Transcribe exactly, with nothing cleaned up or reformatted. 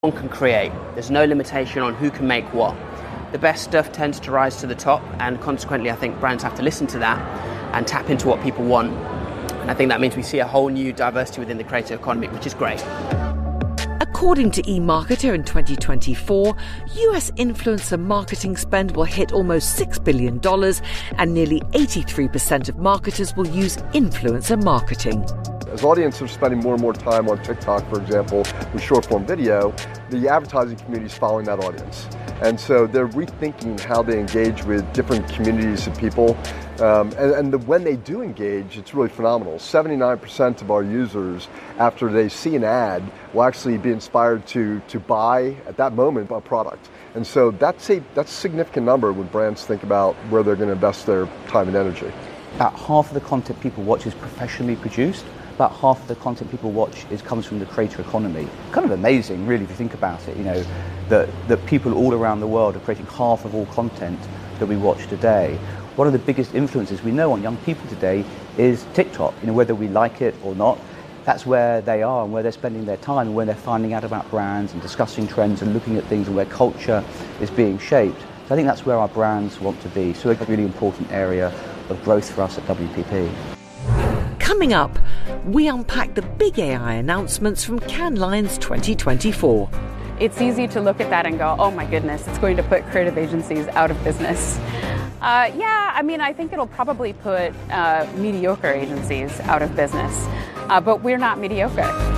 One can create. There's no limitation on who can make what. The best stuff tends to rise to the top, and consequently I think brands have to listen to that and tap into what people want. And I think that means we see a whole new diversity within the creator economy, which is great. According to eMarketer in twenty twenty-four, U S influencer marketing spend will hit almost six billion dollars, and nearly eighty-three percent of marketers will use influencer marketing. As audiences are spending more and more time on TikTok, for example, with short-form video, the advertising community is following that audience. And so they're rethinking how they engage with different communities of people. Um, and and the, when they do engage, it's really phenomenal. seventy-nine percent of our users, after they see an ad, will actually be inspired to, to buy, at that moment, a product. And so that's a, that's a significant number when brands think about where they're going to invest their time and energy. About half of the content people watch is professionally produced. About half of the content people watch is comes from the creator economy. Kind of amazing, really, if you think about it. You know, that that people all around the world are creating half of all content that we watch today. One of the biggest influences we know on young people today is TikTok. You know, whether we like it or not, that's where they are and where they're spending their time, and where they're finding out about brands and discussing trends and looking at things, and where culture is being shaped. So I think that's where our brands want to be. So it's a really important area of growth for us at W P P. Coming up, we unpack the big A I announcements from Cannes Lions twenty twenty-four. It's easy to look at that and go, oh my goodness, it's going to put creative agencies out of business. Uh, yeah, I mean, I think it'll probably put uh, mediocre agencies out of business, uh, but we're not mediocre.